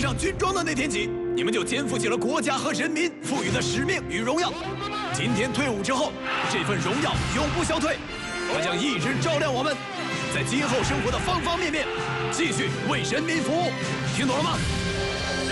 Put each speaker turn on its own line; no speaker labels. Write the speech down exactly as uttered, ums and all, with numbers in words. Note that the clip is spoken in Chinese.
上军装的那天起，你们就肩负起了国家和人民赋予的使命与荣耀。今天退伍之后，这份荣耀永不消退，它将一直照亮我们，在今后生活的方方面面，继续为人民服务。听懂了吗？